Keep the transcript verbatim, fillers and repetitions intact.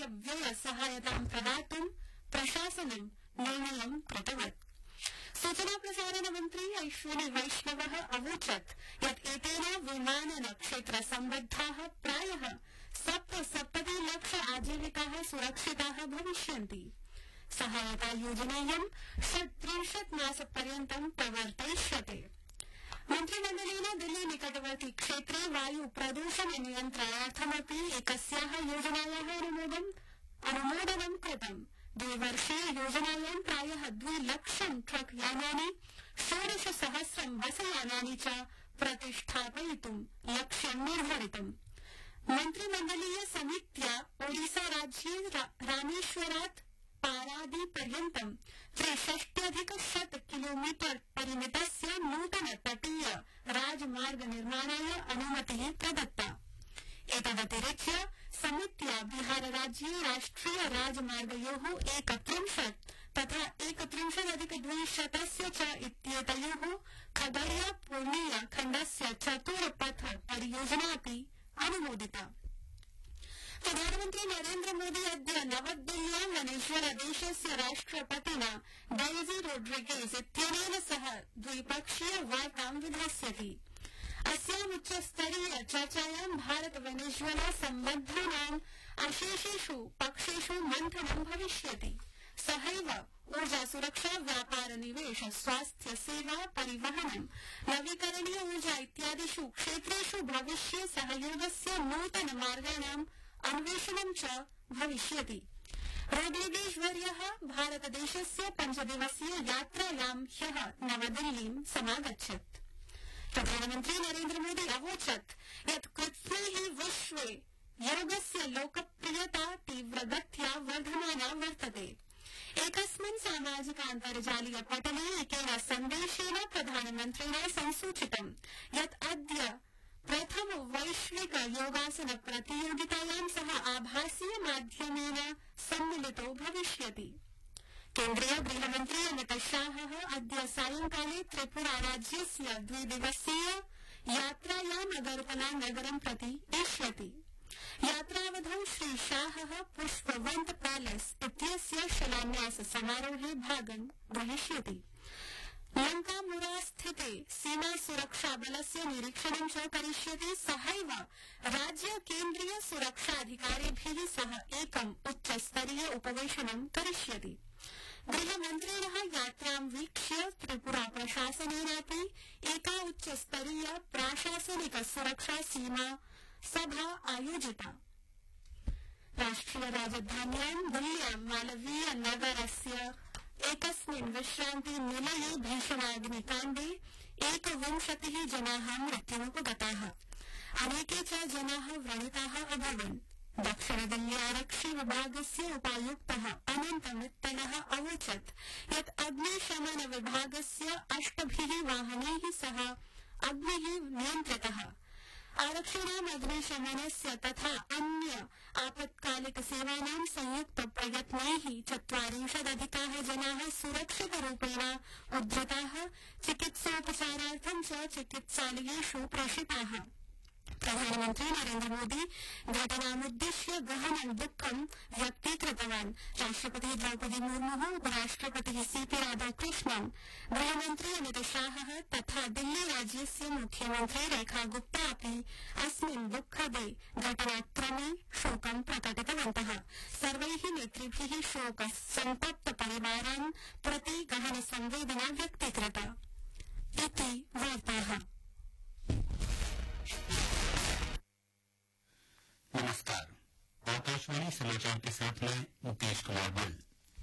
व्ययसहायतां प्रदातुं प्रशासनं निर्णयं कृतवत्। सूचना प्रसारण मन्त्री अश्विनी वैष्णवः अवोचत् यत् एतेन विमानन क्षेत्र सम्बद्धाः प्रायः सप्तसप्तति लक्ष आजीविकाः सुरक्षिताः भविष्यन्ति। सहायता योजनेयं षट्त्रिंशत् मासपर्यन्तं प्रवर्तयिष्यते। मन्त्रिमण्डलेन दिल्ली निकटवर्ती क्षेत्रे वायु प्रदूषण नियन्त्रणार्थमपि एकस्याः योजनायाः अनुमोदनं अनुमोदनं कृतम्। द्विवर्षीय योजनायां प्रायः द्विलक्षं ट्रक यानानि षोडश सहस्रं बसयानानि च प्रतिष्ठापयितुं लक्ष्यं निर्धारितम्। मन्त्रिमण्डलीय समित्या ओडिसा राज्ये रा, रामेश्वरात् पारादी पर्यन्तं त्रिषष्ट्यधिक शत किलोमीटर परिमितस्य नूतन तटीय राजमार्ग निर्माणाय अनुमतिः प्रदत्ता। एतदतिरिच्य समित्या बिहार राज्ये राष्ट्रिय राजमार्गयोः एकत्रिंशत् तथा एकत्रिंशदधिक द्विशतस्य च इत्येतयोः खगड़िया पूर्णिया खण्डस्य चतुर्पथ परियोजनापि अनुमोदिता। प्रधानमन्त्री नरेन्द्र मोदी अद्य नवदिल्ल्यां वेनेजुएला देशस्य राष्ट्रपतिना डेल्जी रोड्रिगेज इत्यनेन सह द्विपक्षीय वार्तां विधास्यति। अस्याम् उच्चस्तरीय चर्चायां भारत वेनेजुएला सम्बद्धानाम् अशेषेषु पक्षेषु मन्थनं भविष्यति। सहैव ऊर्जा सुरक्षा व्यापार निवेश स्वास्थ्य सेवा परिवहनं नवीकरणीय ऊर्जा इत्यादिषु क्षेत्रेषु भविष्ये सहयोगस्य नूतन मार्गाणाम् अन्वेषणं च भविष्यति। रोड्रिगेज वर्यः भारतदेशस्य पञ्चदिवसीय यात्रायां ह्यः नवदिल्लीं समागच्छत्। प्रधानमन्त्री नरेन्द्र मोदी अवोचत् यत् कृत्स्नैः विश्वे योगस्य लोकप्रियता तीव्रगत्या वर्धमाना वर्तते। एकस्मिन् सामाजिकान्तर्जालीय पटले एकेन सन्देशेन प्रधानमन्त्रिणा संसूचितं यत् अद्य प्रथम वैश्विक योगासन प्रतियोगितायां सह आभासीय माध्यमेन सम्मिलितो भविष्यति। केन्द्रीय गृहमन्त्री अमित शाहः अद्य सायंकाले त्रिपुरा राज्यस्य द्विदिवसीय यात्रायाम् अगरतला नगरं प्रति एष्यति। यात्रावधौ श्री शाहः पुष्पवन्त पैलेस इत्यस्य शिलान्यास समारोहे भागं ग्रहीष्यति। लंकामुरा स्थिते सीमा सुरक्षा बलस्य निरीक्षणं च करिष्यति। सहैव राज्य केन्द्रीय सुरक्षाधिकारिभिः सह एकम् उच्चस्तरीय उपवेशनं करिष्यति। गृहमन्त्रिणः यात्रां वीक्ष्य त्रिपुरा प्रशासनेनापि एका उच्चस्तरीय प्राशासनिक सुरक्षा सीमा सभा आयोजिता। राष्ट्रिय राजधान्यां दिल्ल्यां मालवीय नगरस्य एकस्मिन् विश्रान्ति निलये भीषणाग्निकाण्डे एकविंशतिः जनाः मृत्युमुपगताः। अनेके च जनाः व्रणिताः अभवन्। दक्षिणदिल्ली आरक्षि विभागस्य उपायुक्तः अनन्त मित्तलः अवोचत् यत् अग्निशमन विभागस्य अष्टभिः वाहनैः सह अग्निः नियन्त्रितः। आरक्षिणाम् अग्निशमनस्य तथा अन्य आपत्कालिक सेवानां संयुक्त प्रयत्नैः चत्वारिंशदधिकाः जनाः सुरक्षितरूपेण उद्धृताः चिकित्सोपचारार्थं च चिकित्सालयेषु प्रेषिताः। प्रधानमन्त्री नरेन्द्र मोदी घटनामुद्दिश्य गहनं दुःखं व्यक्तीकृतवान्। राष्ट्रपतिः द्रौपदी मुर्मुः, उपराष्ट्रपतिः सीपी राधाकृष्णन्, गृहमन्त्री अमित शाहः तथा दिल्ली राज्यस्य मुख्यमन्त्री रेखा गुप्ता अपि अस्मिन् दुःखदे घटनाक्रमे शोकं प्रकटितवन्तः। सर्वैः नेतृभिः शोक सन्तप्त परिवारान् प्रति गहन संवेदना व्यक्तीकृता। इति वार्ताः। नमस्कार, आकाशवाणी समाचार के साथ मैं मुकेश कुमार बल।